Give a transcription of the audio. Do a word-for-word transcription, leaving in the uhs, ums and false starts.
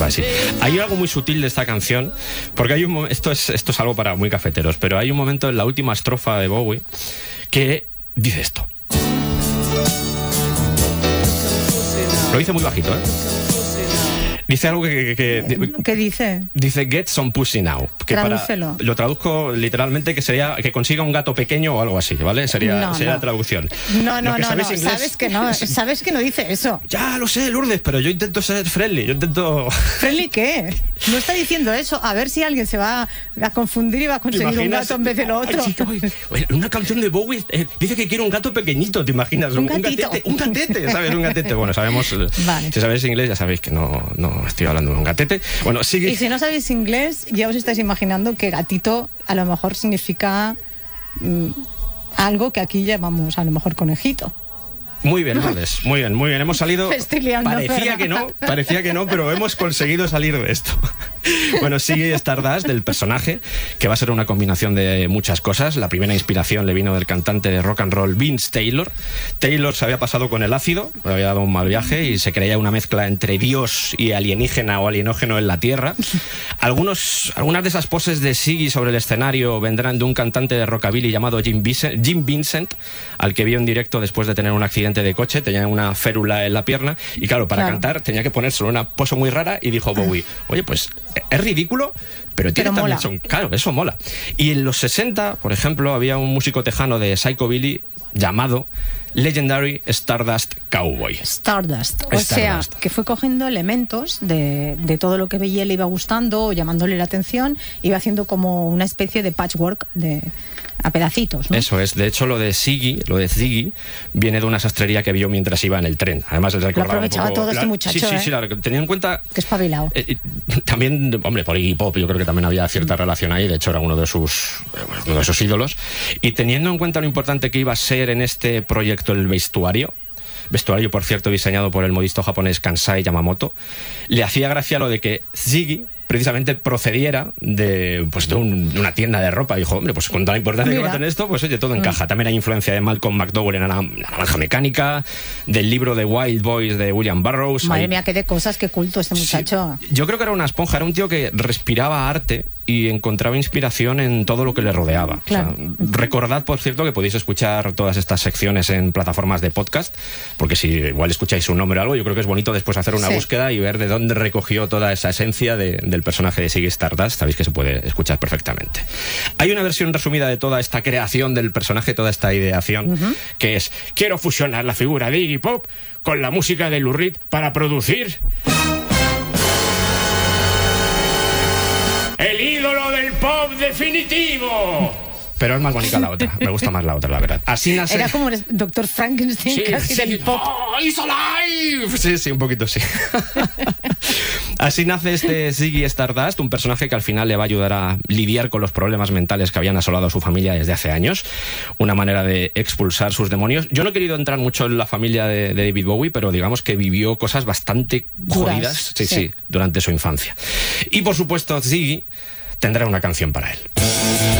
va así. Hay algo muy sutil de esta canción, porque hay un esto es esto es algo para muy cafeteros, pero hay un momento en la última estrofa de Bowie que dice esto. Lo dice muy bajito, ¿eh? Dice algo que... que, que ¿Qué dice? Dice get some pussy now. Que Tradúcelo. Para, lo traduzco literalmente, que sería que consiga un gato pequeño o algo así, ¿vale? Sería, no, sería no. la traducción. No, no, no, sabéis no. inglés, sabes que no, sabes que no dice eso. Ya lo sé, Lourdes, pero yo intento ser friendly, yo intento... ¿Friendly qué? No está diciendo eso. A ver si alguien se va a confundir y va a conseguir un gato en vez de lo otro. Ay, chico, ay, una canción de Bowie eh, dice que quiere un gato pequeñito, ¿te imaginas? Un, un gatito. gatete, un gatete, ¿sabes? Un gatete. Bueno, sabemos... Vale. Si sabéis inglés ya sabéis que no, no estoy hablando de un gatete. Bueno, sigue... Y si no sabéis inglés, ya os estáis imaginando que gatito a lo mejor significa mmm, algo que aquí llamamos a lo mejor conejito. Muy bien, Lourdes, muy bien, muy bien. Hemos salido... Me estoy liando, parecía ¿verdad? que no, parecía que no, pero hemos conseguido salir de esto. Bueno, sigue Stardust, del personaje, que va a ser una combinación de muchas cosas. La primera inspiración le vino del cantante de rock and roll Vince Taylor. Taylor se había pasado con el ácido, le había dado un mal viaje y se creía una mezcla entre Dios y alienígena o alienógeno en la Tierra. Algunos, algunas de esas poses de Ziggy sobre el escenario vendrán de un cantante de rockabilly llamado Jim Vincent, Jim Vincent, al que vio en directo después de tener un accidente de coche, tenía una férula en la pierna y claro, para Claro. cantar tenía que ponérselo una pose muy rara y dijo Bowie, oye, pues es ridículo, pero tiene Pero también mola. son, claro, eso mola. Y en los sesenta, por ejemplo, había un músico tejano de psychobilly llamado Legendary Stardust Cowboy. Stardust. O Stardust. sea, que fue cogiendo elementos de, de todo lo que veía, le iba gustando, llamándole la atención, iba haciendo como una especie de patchwork de a pedacitos, ¿no? Eso es, de hecho lo de Ziggy, lo de Ziggy viene de una sastrería que vio mientras iba en el tren. Además él recordaba Lo aprovechaba un poco, todo este la- muchacho, Sí, sí, ¿eh? sí, la- tenía en cuenta Que espabilado. Eh, eh, también, hombre, por Iggy Pop, yo creo que también había cierta relación ahí, de hecho era uno de sus, eh, uno de sus ídolos. Y teniendo en cuenta lo importante que iba a ser en este proyecto el vestuario, vestuario, por cierto, diseñado por el modisto japonés Kansai Yamamoto, le hacía gracia lo de que Ziggy precisamente procediera de, pues de, un- de una tienda de ropa. Dijo, hombre, pues con toda la importancia que va a Mira. tener esto, pues oye, todo encaja. También hay influencia de Malcolm McDowell en La La Naranja Mecánica, del libro de Wild Boys de William Burroughs. Madre Hay- mía, qué de cosas, qué culto este muchacho. Sí, yo creo que era una esponja, era un tío que respiraba arte y encontraba inspiración en todo lo que le rodeaba. Claro. O sea, recordad, por cierto, que podéis escuchar todas estas secciones en plataformas de podcast, porque si igual escucháis un nombre o algo, yo creo que es bonito después hacer una Sí. búsqueda y ver de dónde recogió toda esa esencia de- del personaje de Ziggy Stardust. Sabéis que se puede escuchar perfectamente. Hay una versión resumida de toda esta creación del personaje, toda esta ideación, uh-huh. que es: quiero fusionar la figura de Iggy Pop con la música de Lou Reed para producir el ídolo del pop definitivo. Pero es más bonita la otra, me gusta más la otra, la verdad. Así nace... Era como el doctor Frankenstein, Sí, casi sí. del pop. ¡Oh, he's alive! Sí, sí, un poquito sí. Así nace este Ziggy Stardust, un personaje que al final le va a ayudar a lidiar con los problemas mentales que habían asolado a su familia desde hace años. Una manera de expulsar sus demonios. Yo no he querido entrar mucho en la familia de, de David Bowie, pero digamos que vivió cosas bastante Duras, jodidas, sí, sí. sí, durante su infancia. Y por supuesto, Ziggy tendrá una canción para él.